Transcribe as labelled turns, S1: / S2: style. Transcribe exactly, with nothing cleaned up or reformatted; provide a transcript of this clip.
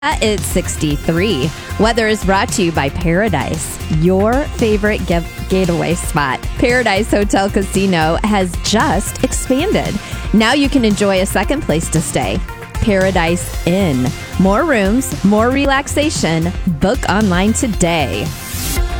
S1: It's sixty-three. Weather is brought to you by Paradise, your favorite get- getaway spot. Paradise Hotel Casino has just expanded. Now you can enjoy a second place to stay. Paradise Inn. More rooms, more relaxation. Book online today.